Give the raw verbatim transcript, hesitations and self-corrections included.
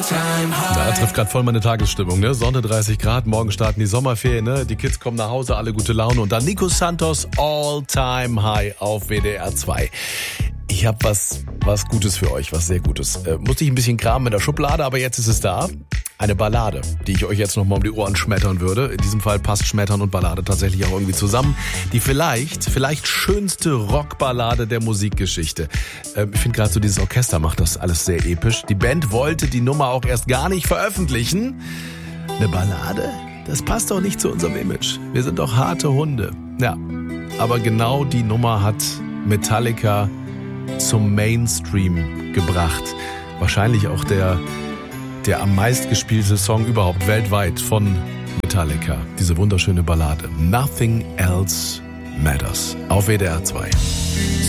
Da trifft gerade voll meine Tagesstimmung, ne? Sonne, dreißig Grad, morgen starten die Sommerferien, ne? Die Kids kommen nach Hause, alle gute Laune und dann Nico Santos All Time High auf W D R zwei. Ich habe was was Gutes für euch, was sehr Gutes. Äh, musste ich ein bisschen kramen in der Schublade, aber jetzt ist es da. Eine Ballade, die ich euch jetzt nochmal um die Ohren schmettern würde. In diesem Fall passt Schmettern und Ballade tatsächlich auch irgendwie zusammen. Die vielleicht, vielleicht schönste Rockballade der Musikgeschichte. Äh, ich finde gerade so dieses Orchester macht das alles sehr episch. Die Band wollte die Nummer auch erst gar nicht veröffentlichen. Eine Ballade? Das passt doch nicht zu unserem Image. Wir sind doch harte Hunde. Ja, aber genau die Nummer hat Metallica zum Mainstream gebracht. Wahrscheinlich auch der, der am meistgespielte Song überhaupt weltweit von Metallica. Diese wunderschöne Ballade. Nothing Else Matters. Auf W D R zwei.